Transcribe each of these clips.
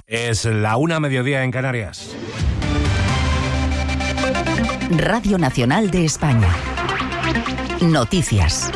Es la 1:00 en Canarias. Radio Nacional de España. Noticias.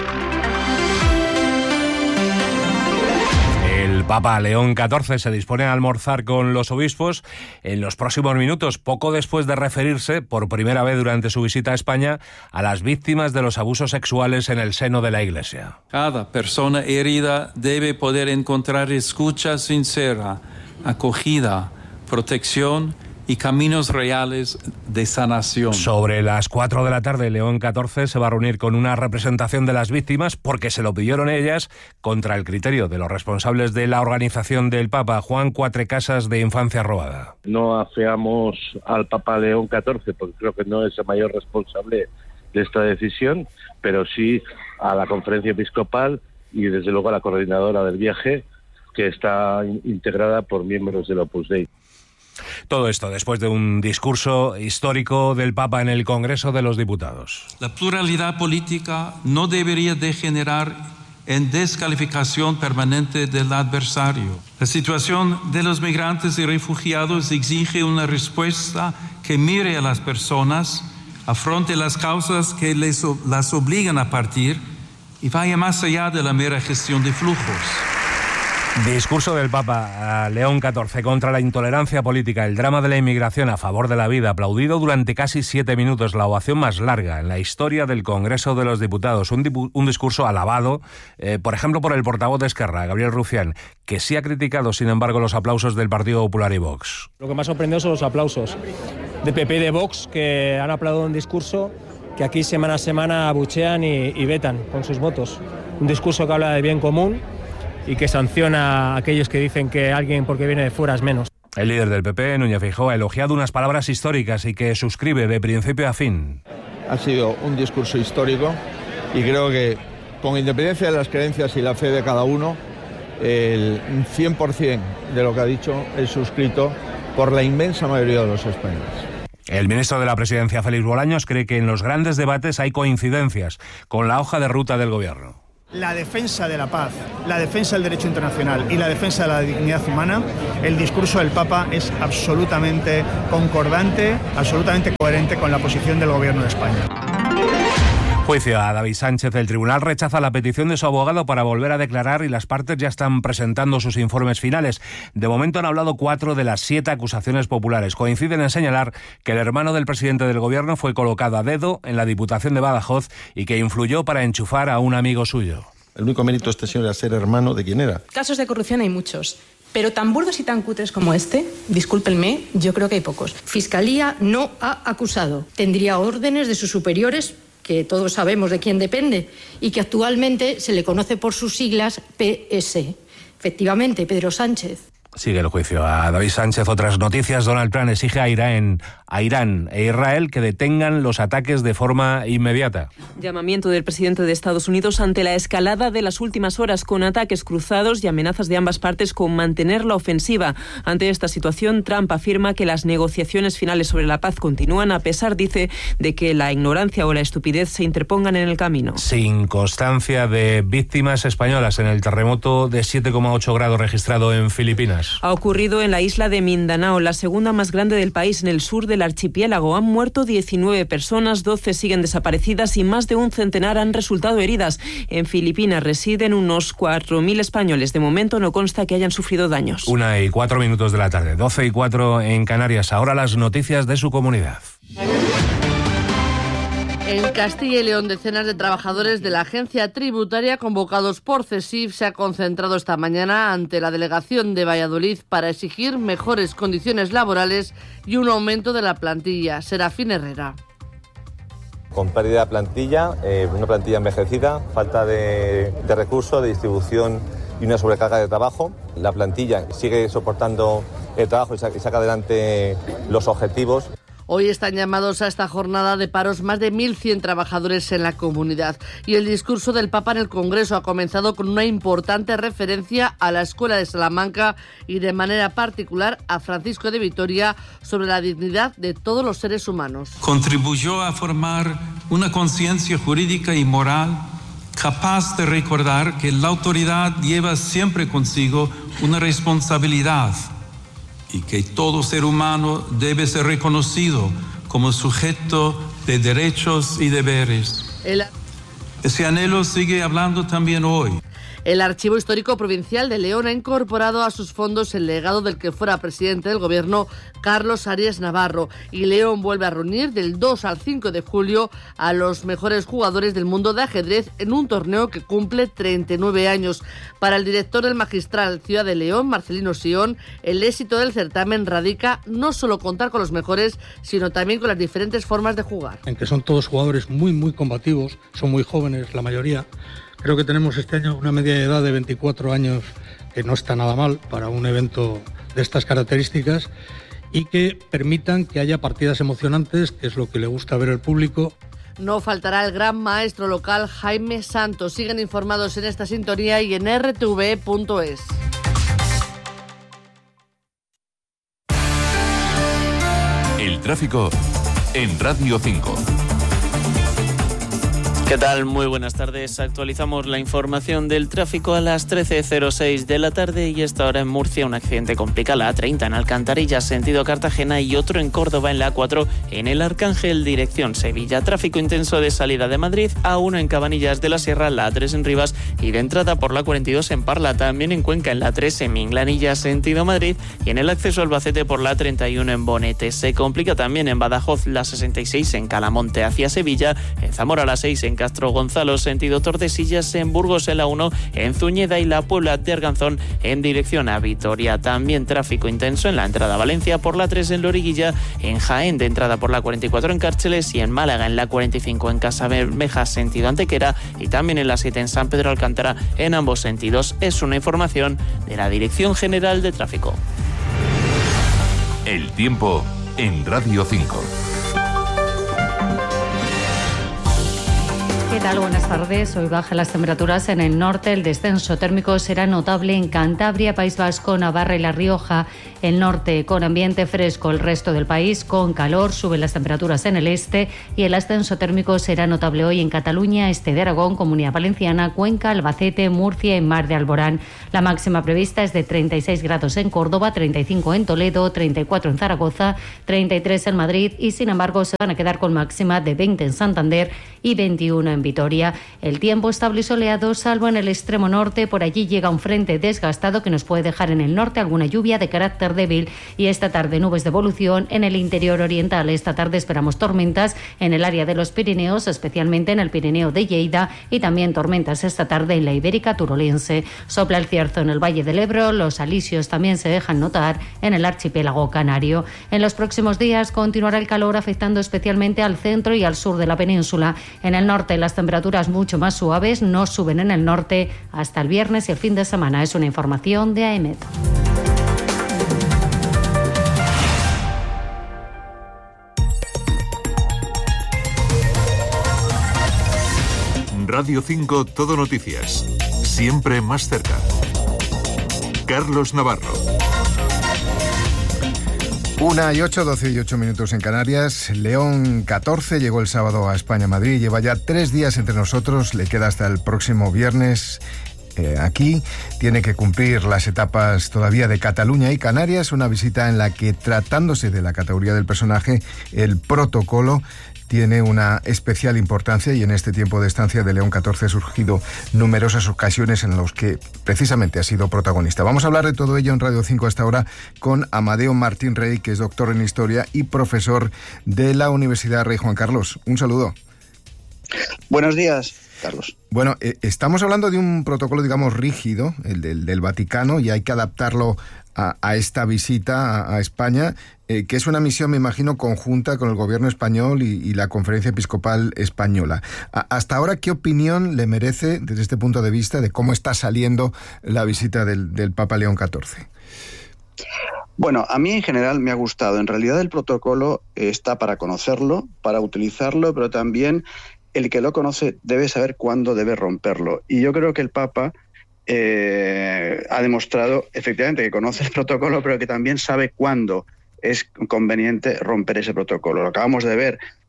El Papa León XIV se dispone a almorzar con los obispos en los próximos minutos, poco después de referirse, por primera vez durante su visita a España, a las víctimas de los abusos sexuales en el seno de la Iglesia. Cada persona herida debe poder encontrar escucha sincera, acogida, protección y caminos reales de sanación. Sobre las 4 de la tarde, León XIV se va a reunir con una representación de las víctimas, porque se lo pidieron ellas, contra el criterio de los responsables de la organización del Papa, Juan Cuatrecasas, de Infancia Robada. No afeamos al Papa León XIV, porque creo que no es el mayor responsable de esta decisión, pero sí a la Conferencia Episcopal y desde luego a la coordinadora del viaje, que está integrada por miembros del Opus Dei. Todo esto después de un discurso histórico del Papa en el Congreso de los Diputados. La pluralidad política no debería degenerar en descalificación permanente del adversario. La situación de los migrantes y refugiados exige una respuesta que mire a las personas, afronte las causas que las obligan a partir y vaya más allá de la mera gestión de flujos. Discurso del Papa León XIV contra la intolerancia política, el drama de la inmigración a favor de la vida, aplaudido durante casi 7 minutos, la ovación más larga en la historia del Congreso de los Diputados. Un discurso alabado, por ejemplo, por el portavoz de Esquerra, Gabriel Rufián, que sí ha criticado, sin embargo, los aplausos del Partido Popular y Vox. Lo que más sorprendió son los aplausos de PP y de Vox, que han aplaudido un discurso que aquí semana a semana abuchean y vetan con sus votos. Un discurso que habla de bien común y que sanciona a aquellos que dicen que alguien porque viene de fuera es menos. El líder del PP, Núñez Feijóo, ha elogiado unas palabras históricas y que suscribe de principio a fin. Ha sido un discurso histórico y creo que, con independencia de las creencias y la fe de cada uno, el 100% de lo que ha dicho es suscrito por la inmensa mayoría de los españoles. El ministro de la Presidencia, Félix Bolaños, cree que en los grandes debates hay coincidencias con la hoja de ruta del Gobierno. La defensa de la paz, la defensa del derecho internacional y la defensa de la dignidad humana, el discurso del Papa es absolutamente concordante, absolutamente coherente con la posición del Gobierno de España. Juicio a David Sánchez. El tribunal rechaza la petición de su abogado para volver a declarar y las partes ya están presentando sus informes finales. De momento han hablado 4 de las 7 acusaciones populares. Coinciden en señalar que el hermano del presidente del gobierno fue colocado a dedo en la Diputación de Badajoz y que influyó para enchufar a un amigo suyo. El único mérito de este señor era ser hermano de quien era. Casos de corrupción hay muchos, pero tan burdos y tan cutres como este, discúlpenme, yo creo que hay pocos. Fiscalía no ha acusado. Tendría órdenes de sus superiores, que todos sabemos de quién depende, y que actualmente se le conoce por sus siglas PS. Efectivamente, Pedro Sánchez. Sigue el juicio a David Sánchez. Otras noticias. Donald Trump exige a Irán e Israel que detengan los ataques de forma inmediata. Llamamiento del presidente de Estados Unidos ante la escalada de las últimas horas, con ataques cruzados y amenazas de ambas partes con mantener la ofensiva. Ante esta situación, Trump afirma que las negociaciones finales sobre la paz continúan, a pesar, dice, de que la ignorancia o la estupidez se interpongan en el camino. Sin constancia de víctimas españolas en el terremoto de 7,8 grados registrado en Filipinas. Ha ocurrido en la isla de Mindanao, la segunda más grande del país, en el sur del archipiélago. Han muerto 19 personas, 12 siguen desaparecidas y más de un centenar han resultado heridas. En Filipinas residen unos 4.000 españoles. De momento no consta que hayan sufrido daños. 1:04 de la tarde, 12:04 en Canarias. Ahora las noticias de su comunidad. En Castilla y León, decenas de trabajadores de la agencia tributaria convocados por CESIF se han concentrado esta mañana ante la delegación de Valladolid para exigir mejores condiciones laborales y un aumento de la plantilla. Serafín Herrera. Con pérdida de plantilla, una plantilla envejecida, falta de recursos, de distribución y una sobrecarga de trabajo. La plantilla sigue soportando el trabajo y saca adelante los objetivos. Hoy están llamados a esta jornada de paros más de 1.100 trabajadores en la comunidad. Y el discurso del Papa en el Congreso ha comenzado con una importante referencia a la Escuela de Salamanca y de manera particular a Francisco de Vitoria sobre la dignidad de todos los seres humanos. Contribuyó a formar una conciencia jurídica y moral capaz de recordar que la autoridad lleva siempre consigo una responsabilidad y que todo ser humano debe ser reconocido como sujeto de derechos y deberes. Ese anhelo sigue hablando también hoy. El Archivo Histórico Provincial de León ha incorporado a sus fondos el legado del que fuera presidente del gobierno, Carlos Arias Navarro, y León vuelve a reunir del 2 al 5 de julio a los mejores jugadores del mundo de ajedrez en un torneo que cumple 39 años. Para el director del Magistral Ciudad de León, Marcelino Sion, el éxito del certamen radica no solo contar con los mejores, sino también con las diferentes formas de jugar. En que son todos jugadores muy combativos, son muy jóvenes la mayoría. Creo que tenemos este año una media de edad de 24 años, que no está nada mal para un evento de estas características, y que permitan que haya partidas emocionantes, que es lo que le gusta ver al público. No faltará el gran maestro local Jaime Santos. Siguen informados en esta sintonía y en rtv.es. El tráfico en Radio 5. ¿Qué tal? Muy buenas tardes. Actualizamos la información del tráfico a las 13:06 de la tarde y esta hora en Murcia un accidente complica la A30 en Alcantarilla, sentido Cartagena, y otro en Córdoba en la A4 en el Arcángel, dirección Sevilla. Tráfico intenso de salida de Madrid, A1 en Cabanillas de la Sierra, la A3 en Rivas y de entrada por la 42 en Parla, también en Cuenca en la 3 en Minglanilla, sentido Madrid, y en el acceso a Albacete por la 31 en Bonete. Se complica también en Badajoz la 66 en Calamonte hacia Sevilla, en Zamora la 6 en Castro Gonzalo, sentido Tordesillas, en Burgos en la 1, en Zúñiga y la Puebla de Arganzón en dirección a Vitoria. También tráfico intenso en la entrada a Valencia por la 3 en Loriguilla, en Jaén de entrada por la 44 en Cárceles y en Málaga en la 45 en Casabermeja sentido Antequera y también en la 7 en San Pedro Alcántara en ambos sentidos. Es una información de la Dirección General de Tráfico. El tiempo en Radio 5. ¿Qué tal? Buenas tardes. Hoy bajan las temperaturas en el norte. El descenso térmico será notable en Cantabria, País Vasco, Navarra y La Rioja. El norte con ambiente fresco, el resto del país con calor. Suben las temperaturas en el este y el ascenso térmico será notable hoy en Cataluña, este de Aragón, Comunidad Valenciana, Cuenca, Albacete, Murcia y Mar de Alborán. La máxima prevista es de 36 grados en Córdoba, 35 en Toledo, 34 en Zaragoza, 33 en Madrid y sin embargo se van a quedar con máxima de 20 en Santander y 21 en Vitoria. El tiempo estable y soleado, salvo en el extremo norte. Por allí llega un frente desgastado que nos puede dejar en el norte alguna lluvia de carácter débil y esta tarde nubes de evolución en el interior oriental. Esta tarde esperamos tormentas en el área de los Pirineos, especialmente en el Pirineo de Lleida, y también tormentas esta tarde en la Ibérica turolense. Sopla el cierzo en el Valle del Ebro, los alisios también se dejan notar en el archipiélago canario. En los próximos días continuará el calor afectando especialmente al centro y al sur de la península. En el norte las temperaturas mucho más suaves, no suben en el norte hasta el viernes y el fin de semana. Es una información de AEMET. Radio 5 Todo Noticias. Siempre más cerca. Carlos Navarro. 1:08, 12:08 minutos en Canarias. León 14 llegó el sábado a España-Madrid. Lleva ya 3 días entre nosotros. Le queda hasta el próximo viernes aquí. Tiene que cumplir las etapas todavía de Cataluña y Canarias. Una visita en la que, tratándose de la categoría del personaje, el protocolo tiene una especial importancia y en este tiempo de estancia de León 14 ha surgido numerosas ocasiones en las que precisamente ha sido protagonista. Vamos a hablar de todo ello en Radio 5 hasta ahora con Amadeo Martín Rey, que es doctor en Historia y profesor de la Universidad Rey Juan Carlos. Un saludo. Buenos días, Carlos. Bueno, estamos hablando de un protocolo, digamos, rígido, el del Vaticano, y hay que adaptarlo a esta visita a España, que es una misión, me imagino, conjunta con el gobierno español y la Conferencia Episcopal Española. Hasta ahora, ¿qué opinión le merece, desde este punto de vista, de cómo está saliendo la visita del Papa León XIV? Bueno, a mí en general me ha gustado. En realidad el protocolo está para conocerlo, para utilizarlo, pero también el que lo conoce debe saber cuándo debe romperlo. Y yo creo que el Papa ha demostrado efectivamente que conoce el protocolo, pero que también sabe cuándo es conveniente romper ese protocolo. Lo acabamos de ver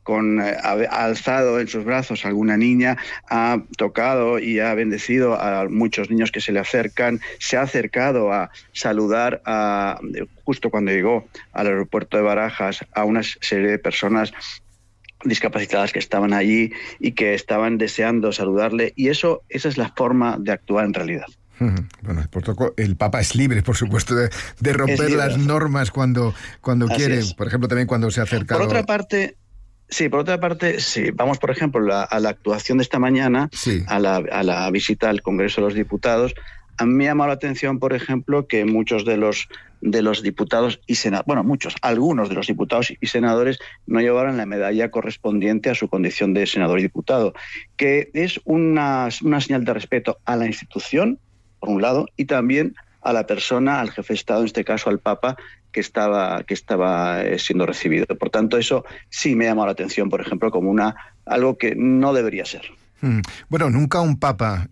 ha alzado en sus brazos a alguna niña, ha tocado y ha bendecido a muchos niños que se le acercan, se ha acercado a saludar justo cuando llegó al aeropuerto de Barajas a una serie de personas discapacitadas que estaban allí y que estaban deseando saludarle, y esa es la forma de actuar en realidad. Bueno, el Papa es libre, por supuesto, de romper las normas cuando quiere. Por ejemplo, también cuando se ha acercado... Por otra parte, sí. Vamos, por ejemplo, a la actuación de esta mañana, a la visita al Congreso de los Diputados. A mí me ha llamado la atención, por ejemplo, que muchos de los diputados y senadores, algunos de los diputados y senadores no llevaron la medalla correspondiente a su condición de senador y diputado, que es una señal de respeto a la institución, por un lado, y también a la persona, al jefe de Estado, en este caso al Papa, que estaba siendo recibido. Por tanto, eso sí me ha llamado la atención, por ejemplo, como algo que no debería ser. Bueno, nunca un Papa,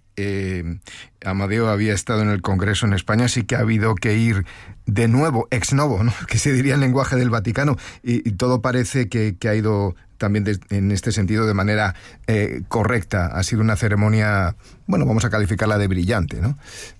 Amadeo, había estado en el Congreso en España, sí que ha habido que ir de nuevo, ex novo, ¿no?, que se diría en lenguaje del Vaticano, y todo parece que ha ido también en este sentido de manera correcta. Ha sido una ceremonia, bueno, vamos a calificarla de brillante, ¿no?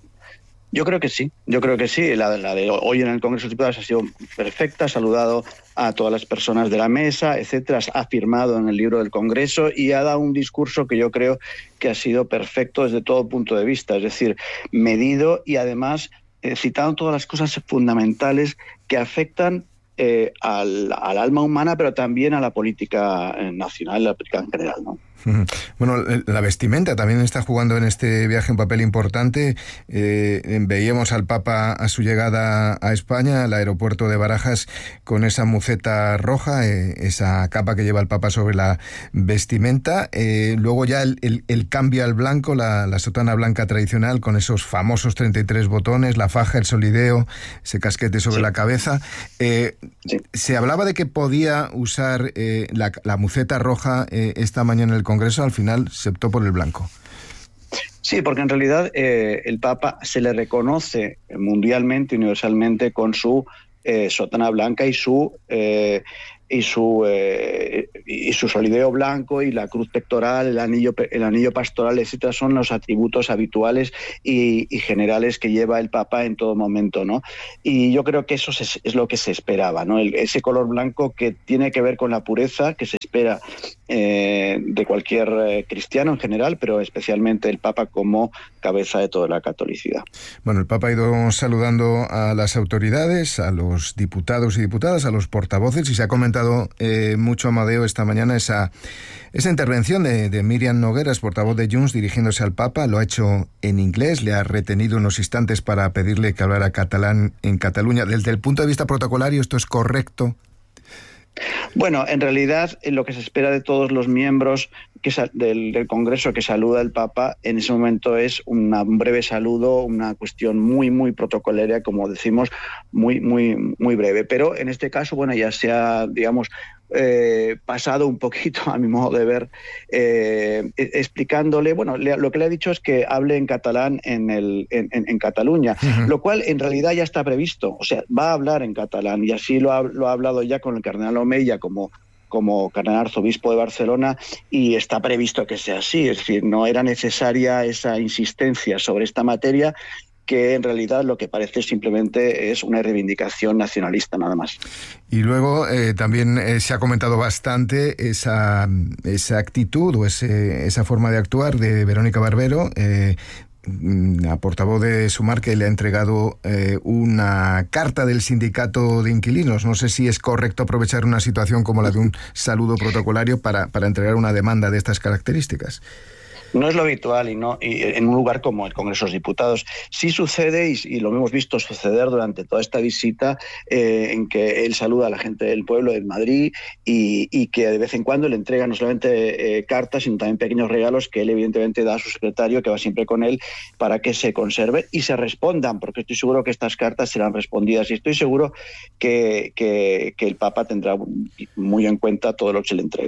Yo creo que sí. La de hoy en el Congreso de Diputados ha sido perfecta, ha saludado a todas las personas de la mesa, etcétera, ha firmado en el libro del Congreso y ha dado un discurso que yo creo que ha sido perfecto desde todo punto de vista, es decir, medido y además citando todas las cosas fundamentales que afectan al alma humana, pero también a la política nacional, la política en general, ¿no? Bueno, la vestimenta también está jugando en este viaje un papel importante. Veíamos al Papa a su llegada a España, al aeropuerto de Barajas, con esa muceta roja, esa capa que lleva el Papa sobre la vestimenta. Luego ya el cambio al blanco, la sotana blanca tradicional, con esos famosos 33 botones, la faja, el solideo, ese casquete sobre la cabeza. Se hablaba de que podía usar la muceta roja esta mañana en el Congreso, al final se optó por el blanco. Sí, porque en realidad el Papa se le reconoce mundialmente, universalmente, con su sotana blanca y su solideo blanco y la cruz pectoral, el anillo pastoral, etcétera, son los atributos habituales y generales que lleva el Papa en todo momento, ¿no? Y yo creo que eso es lo que se esperaba, ¿no? Ese color blanco que tiene que ver con la pureza que se espera de cualquier cristiano en general, pero especialmente el Papa como cabeza de toda la catolicidad. Bueno, el Papa ha ido saludando a las autoridades, a los diputados y diputadas, a los portavoces, y se ha comentado mucho, Amadeo, esta mañana esa intervención de Míriam Nogueras, portavoz de Junts, dirigiéndose al Papa. Lo ha hecho en inglés, le ha retenido unos instantes para pedirle que hablara catalán en Cataluña. Desde el punto de vista protocolario, ¿esto es correcto? Bueno, en realidad lo que se espera de todos los miembros del Congreso que saluda el Papa en ese momento es un breve saludo, una cuestión muy, muy protocolaria, como decimos, muy, muy, muy breve. Pero en este caso, bueno, ya se ha, digamos, pasado un poquito, a mi modo de ver, explicándole, bueno, lo que le ha dicho es que hable en catalán en Cataluña, lo cual en realidad ya está previsto, o sea, va a hablar en catalán, y así lo ha hablado ya con el cardenal Omeya como cardenal arzobispo de Barcelona, y está previsto que sea así, es decir, no era necesaria esa insistencia sobre esta materia, que en realidad lo que parece simplemente es una reivindicación nacionalista, nada más. Y luego también se ha comentado bastante esa actitud o esa forma de actuar de Verónica Barbero, la portavoz de Sumar, que le ha entregado una carta del sindicato de inquilinos. No sé si es correcto aprovechar una situación como la de un saludo protocolario para entregar una demanda de estas características. No es lo habitual y en un lugar como el Congreso de los Diputados. Sí sucede, y lo hemos visto suceder durante toda esta visita, en que él saluda a la gente del pueblo de Madrid y que de vez en cuando le entrega no solamente cartas, sino también pequeños regalos que él evidentemente da a su secretario, que va siempre con él, para que se conserve y se respondan, porque estoy seguro que estas cartas serán respondidas, y estoy seguro que el Papa tendrá muy en cuenta todo lo que se le entrega.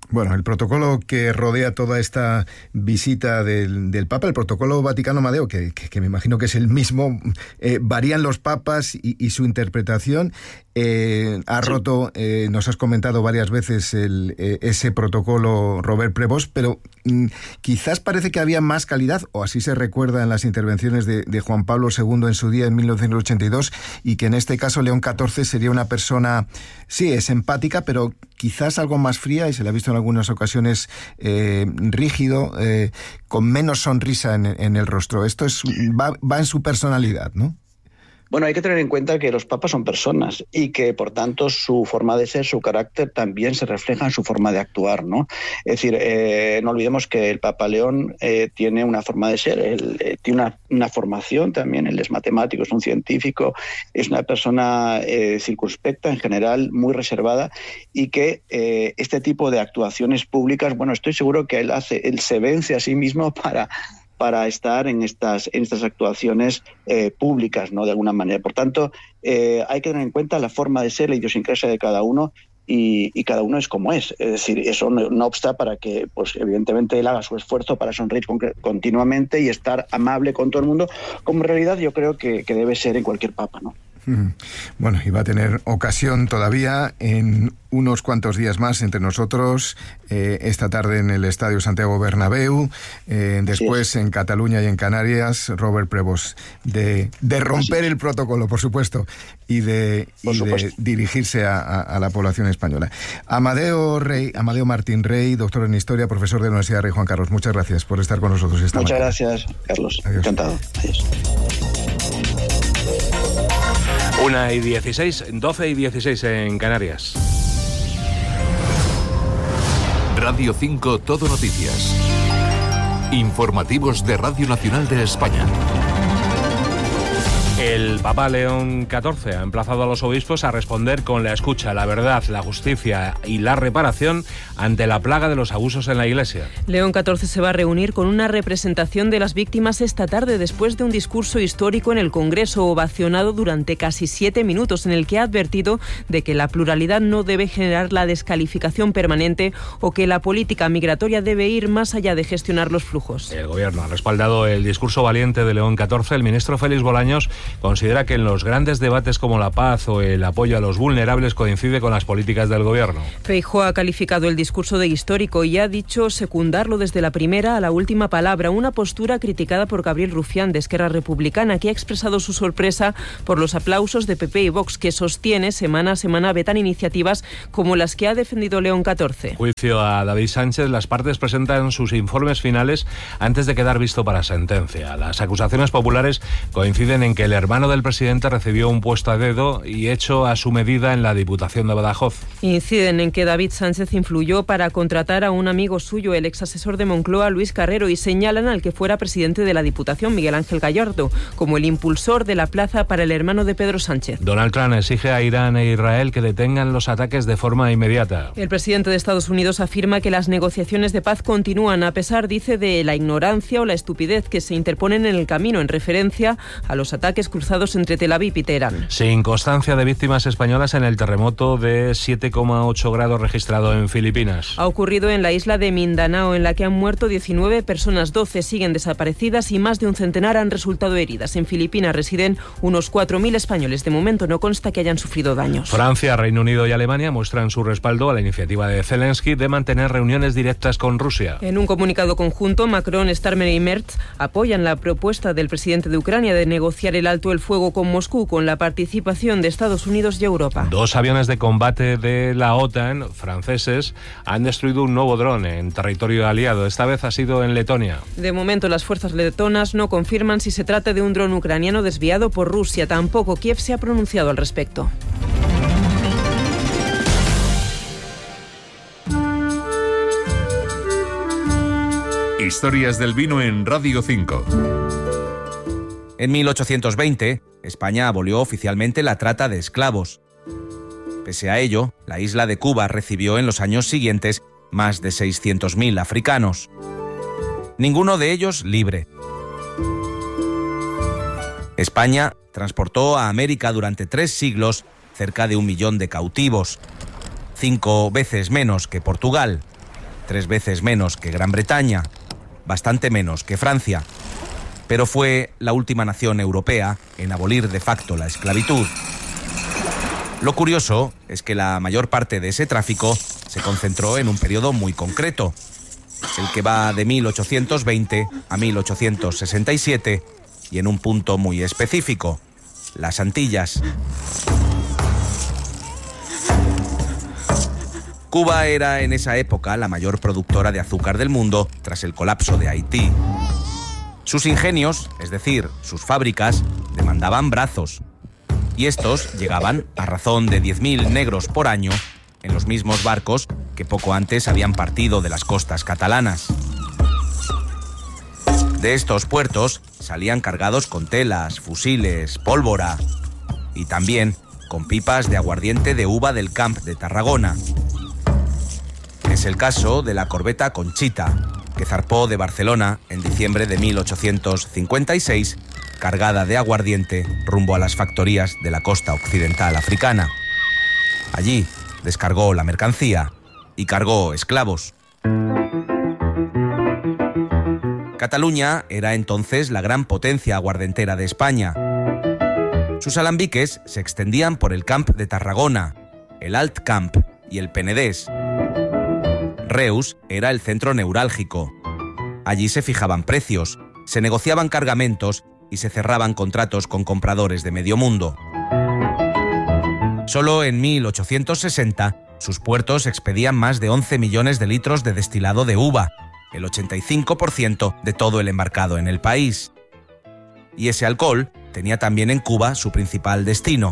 Bueno, el protocolo que rodea toda esta visita del Papa, el protocolo Vaticano Amadeo, que me imagino que es el mismo, varían los papas y su interpretación. Ha roto, nos has comentado varias veces ese protocolo Robert Prevost, pero quizás parece que había más calidad, o así se recuerda en las intervenciones de Juan Pablo II en su día en 1982, y que en este caso León XIV sería una persona, sí, es empática, pero quizás algo más fría, y se le ha visto en algunas ocasiones rígido, con menos sonrisa en el rostro. Esto va en su personalidad, ¿no? Bueno, hay que tener en cuenta que los papas son personas y que, por tanto, su forma de ser, su carácter, también se refleja en su forma de actuar, ¿no? Es decir, no olvidemos que el Papa León tiene una forma de ser, él tiene una formación también, él es matemático, es un científico, es una persona circunspecta, en general, muy reservada, y que este tipo de actuaciones públicas, bueno, estoy seguro que él se vence a sí mismo para estar en estas actuaciones públicas, ¿no? De alguna manera. Por tanto, hay que tener en cuenta la forma de ser, la idiosincrasia de cada uno, y cada uno es como es. Es decir, eso no obsta para que, pues evidentemente, él haga su esfuerzo para sonreír continuamente y estar amable con todo el mundo, como en realidad yo creo que debe ser en cualquier papa, ¿no? Bueno, y va a tener ocasión todavía en unos cuantos días más entre nosotros, esta tarde en el Estadio Santiago Bernabéu, después en Cataluña y en Canarias, Robert Prevost, de romper el protocolo, por supuesto, y de dirigirse a la población española. Amadeo Martín Rey, doctor en Historia, profesor de la Universidad Rey Juan Carlos, muchas gracias por estar con nosotros esta mañana. Muchas gracias, Carlos. Adiós. Encantado. Adiós. 1:16, 12:16 en Canarias. Radio 5 Todo Noticias. Informativos de Radio Nacional de España. El Papa León XIV ha emplazado a los obispos a responder con la escucha, la verdad, la justicia y la reparación ante la plaga de los abusos en la Iglesia. León XIV se va a reunir con una representación de las víctimas esta tarde después de un discurso histórico en el Congreso, ovacionado durante casi 7 minutos, en el que ha advertido de que la pluralidad no debe generar la descalificación permanente o que la política migratoria debe ir más allá de gestionar los flujos. El Gobierno ha respaldado el discurso valiente de León XIV. El ministro Félix Bolaños considera que en los grandes debates como la paz o el apoyo a los vulnerables coincide con las políticas del Gobierno. Feijóo ha calificado el discurso de histórico y ha dicho secundarlo desde la primera a la última palabra, una postura criticada por Gabriel Rufián de Esquerra Republicana, que ha expresado su sorpresa por los aplausos de PP y Vox, que sostiene semana a semana vetan iniciativas como las que ha defendido León XIV. Juicio a David Sánchez. Las partes presentan sus informes finales antes de quedar visto para sentencia. Las acusaciones populares coinciden en que el hermano del presidente recibió un puesto a dedo y hecho a su medida en la Diputación de Badajoz. Inciden en que David Sánchez influyó para contratar a un amigo suyo, el ex asesor de Moncloa, Luis Carrero, y señalan al que fuera presidente de la Diputación, Miguel Ángel Gallardo, como el impulsor de la plaza para el hermano de Pedro Sánchez. Donald Trump exige a Irán e Israel que detengan los ataques de forma inmediata. El presidente de Estados Unidos afirma que las negociaciones de paz continúan a pesar, dice, de la ignorancia o la estupidez que se interponen en el camino, en referencia a los ataques cruzados entre Tel Aviv y Teherán. Sin constancia de víctimas españolas en el terremoto de 7,8 grados registrado en Filipinas. Ha ocurrido en la isla de Mindanao, en la que han muerto 19 personas, 12 siguen desaparecidas y más de un centenar han resultado heridas. En Filipinas residen unos 4.000 españoles. De momento no consta que hayan sufrido daños. Francia, Reino Unido y Alemania muestran su respaldo a la iniciativa de Zelensky de mantener reuniones directas con Rusia. En un comunicado conjunto, Macron, Starmer y Merz apoyan la propuesta del presidente de Ucrania de negociar el alto el fuego con Moscú con la participación de Estados Unidos y Europa. 2 aviones de combate de la OTAN franceses han destruido un nuevo dron en territorio aliado. Esta vez ha sido en Letonia. De momento las fuerzas letonas no confirman si se trata de un dron ucraniano desviado por Rusia. Tampoco Kiev se ha pronunciado al respecto. Historias del vino en Radio 5. En 1820, España abolió oficialmente la trata de esclavos. Pese a ello, la isla de Cuba recibió en los años siguientes más de 600.000 africanos. Ninguno de ellos libre. España transportó a América durante 3 siglos cerca de 1 millón de cautivos, 5 veces menos que Portugal. 3 veces menos que Gran Bretaña, bastante menos que Francia, pero fue la última nación europea en abolir de facto la esclavitud. Lo curioso es que la mayor parte de ese tráfico se concentró en un periodo muy concreto, el que va de 1820 a 1867, y en un punto muy específico, las Antillas. Cuba era en esa época la mayor productora de azúcar del mundo tras el colapso de Haití. Sus ingenios, es decir, sus fábricas, demandaban brazos. Y estos llegaban a razón de 10.000 negros por año en los mismos barcos que poco antes habían partido de las costas catalanas. De estos puertos salían cargados con telas, fusiles, pólvora y también con pipas de aguardiente de uva del Camp de Tarragona. Es el caso de la corbeta Conchita, que zarpó de Barcelona en diciembre de 1856, cargada de aguardiente rumbo a las factorías de la costa occidental africana. Allí descargó la mercancía y cargó esclavos. Cataluña era entonces la gran potencia aguardentera de España. Sus alambiques se extendían por el Camp de Tarragona, el Alt Camp y el Penedès. Reus era el centro neurálgico. Allí se fijaban precios, se negociaban cargamentos y se cerraban contratos con compradores de medio mundo. Solo en 1860, sus puertos expedían más de 11 millones de litros de destilado de uva, el 85% de todo el embarcado en el país. Y ese alcohol tenía también en Cuba su principal destino.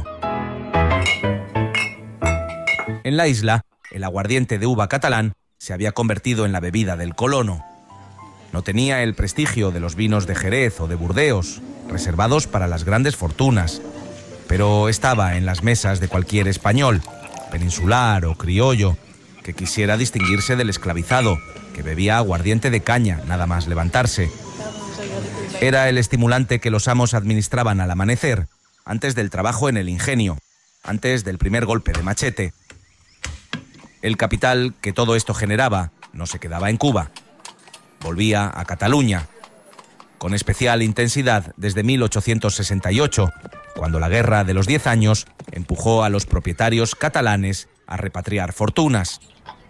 En la isla, el aguardiente de uva catalán se había convertido en la bebida del colono. No tenía el prestigio de los vinos de Jerez o de Burdeos, reservados para las grandes fortunas, pero estaba en las mesas de cualquier español, peninsular o criollo, que quisiera distinguirse del esclavizado, que bebía aguardiente de caña nada más levantarse. Era el estimulante que los amos administraban al amanecer, antes del trabajo en el ingenio, antes del primer golpe de machete. El capital que todo esto generaba no se quedaba en Cuba. Volvía a Cataluña, con especial intensidad desde 1868, cuando la Guerra de los 10 Años empujó a los propietarios catalanes a repatriar fortunas.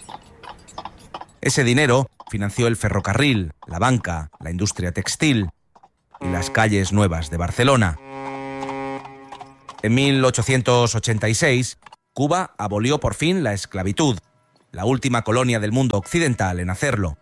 Ese dinero financió el ferrocarril, la banca, la industria textil y las calles nuevas de Barcelona. En 1886, Cuba abolió por fin la esclavitud, la última colonia del mundo occidental en hacerlo.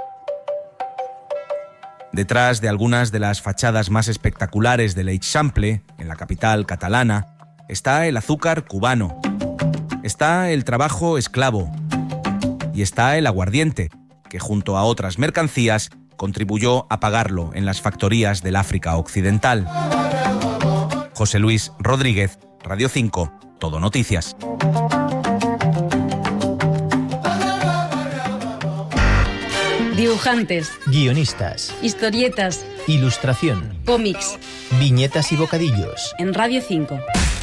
Detrás de algunas de las fachadas más espectaculares del Eixample, en la capital catalana, está el azúcar cubano, está el trabajo esclavo y está el aguardiente, que junto a otras mercancías contribuyó a pagarlo en las factorías del África Occidental. José Luis Rodríguez, Radio 5, Todo Noticias. Dibujantes, guionistas, historietas, ilustración, cómics, viñetas y bocadillos. En Radio 5.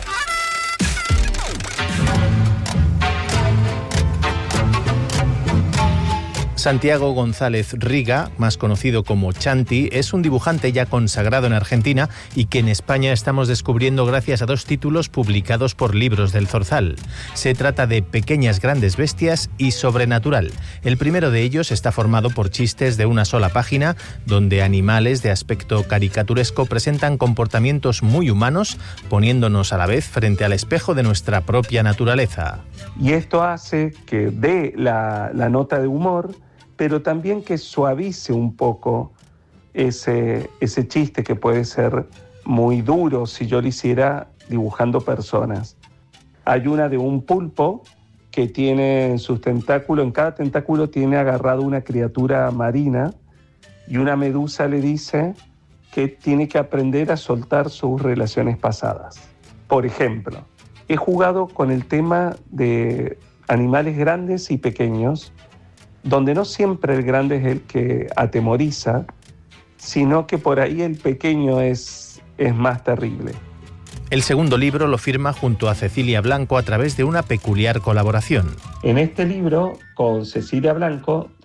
Santiago González Riga, más conocido como Chanti, es un dibujante ya consagrado en Argentina y que en España estamos descubriendo gracias a 2 títulos publicados por Libros del Zorzal. Se trata de Pequeñas Grandes Bestias y Sobrenatural. El primero de ellos está formado por chistes de una sola página, donde animales de aspecto caricaturesco presentan comportamientos muy humanos, poniéndonos a la vez frente al espejo de nuestra propia naturaleza. Y esto hace que dé la nota de humor, pero también que suavice un poco ese chiste que puede ser muy duro si yo lo hiciera dibujando personas. Hay una de un pulpo que tiene en sus tentáculos, en cada tentáculo tiene agarrado una criatura marina, y una medusa le dice que tiene que aprender a soltar sus relaciones pasadas. Por ejemplo, he jugado con el tema de animales grandes y pequeños, donde no siempre el grande es el que atemoriza, sino que por ahí el pequeño es más terrible. El segundo libro lo firma junto a Cecilia Blanco a través de una peculiar colaboración. En este libro, con Cecilia Blanco,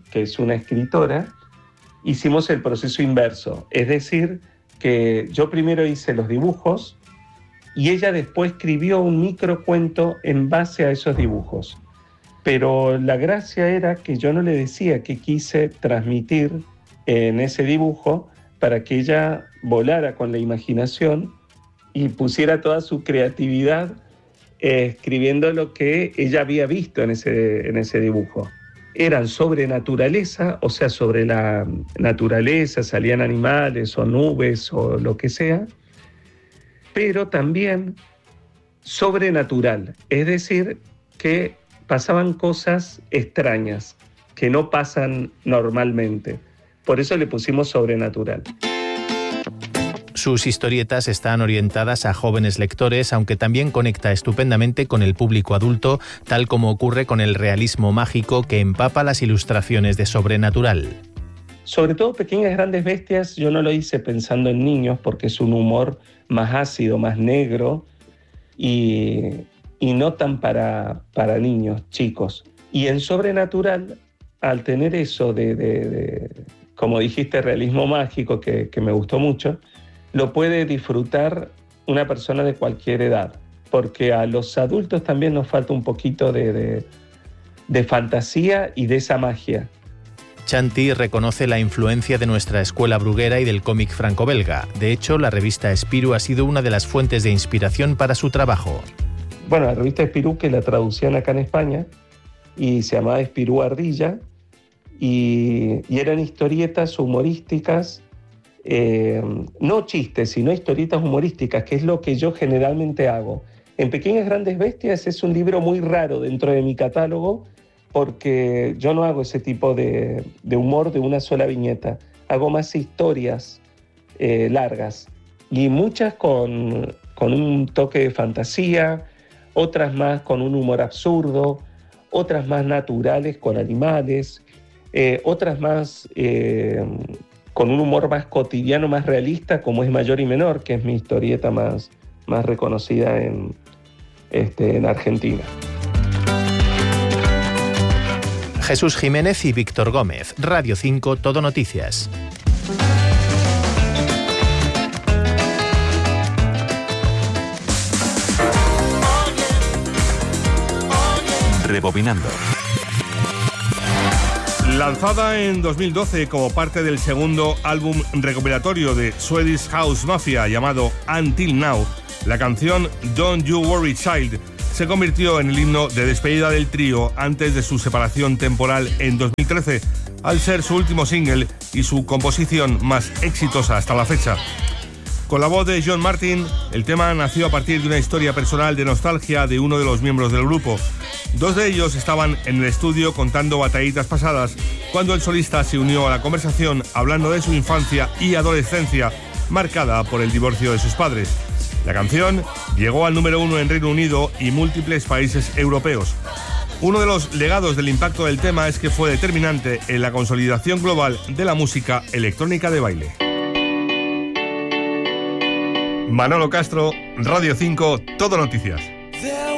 que es una escritora, hicimos el proceso inverso. Es decir, que yo primero hice los dibujos y ella después escribió un microcuento en base a esos dibujos. Pero la gracia era que yo no le decía qué quise transmitir en ese dibujo para que ella volara con la imaginación y pusiera toda su creatividad escribiendo lo que ella había visto en ese dibujo. Eran sobre naturaleza, o sea, sobre la naturaleza, salían animales o nubes o lo que sea, pero también sobrenatural, es decir, que pasaban cosas extrañas que no pasan normalmente. Por eso le pusimos sobrenatural. Sus historietas están orientadas a jóvenes lectores, aunque también conecta estupendamente con el público adulto, tal como ocurre con el realismo mágico que empapa las ilustraciones de Sobrenatural. Sobre todo Pequeñas Grandes Bestias, yo no lo hice pensando en niños porque es un humor más ácido, más negro y no tan para niños, chicos. Y en Sobrenatural, al tener eso de como dijiste, realismo mágico, que me gustó mucho, lo puede disfrutar una persona de cualquier edad, porque a los adultos también nos falta un poquito de fantasía y de esa magia. Chanty reconoce la influencia de nuestra escuela bruguera y del cómic franco-belga. De hecho, la revista Spirou ha sido una de las fuentes de inspiración para su trabajo. Bueno, la revista Spirou, que la traducían acá en España, y se llamaba Spirou Ardilla, y eran historietas humorísticas, no chistes, sino historietas humorísticas, que es lo que yo generalmente hago. En Pequeñas Grandes Bestias es un libro muy raro dentro de mi catálogo, porque yo no hago ese tipo de humor de una sola viñeta. Hago más historias largas, y muchas con un toque de fantasía, otras más con un humor absurdo, otras más naturales con animales, otras más con un humor más cotidiano, más realista, como es Mayor y Menor, que es mi historieta más reconocida en Argentina. Jesús Jiménez y Víctor Gómez, Radio 5, Todo Noticias. Rebobinando. Lanzada en 2012 como parte del segundo álbum recopilatorio de Swedish House Mafia llamado Until Now, la canción Don't You Worry Child se convirtió en el himno de despedida del trío antes de su separación temporal en 2013, al ser su último single y su composición más exitosa hasta la fecha. Con la voz de John Martin, el tema nació a partir de una historia personal de nostalgia de uno de los miembros del grupo. Dos de ellos estaban en el estudio contando batallitas pasadas, cuando el solista se unió a la conversación hablando de su infancia y adolescencia, marcada por el divorcio de sus padres. La canción llegó al número 1 en Reino Unido y múltiples países europeos. Uno de los legados del impacto del tema es que fue determinante en la consolidación global de la música electrónica de baile. Manolo Castro, Radio 5, Todo Noticias.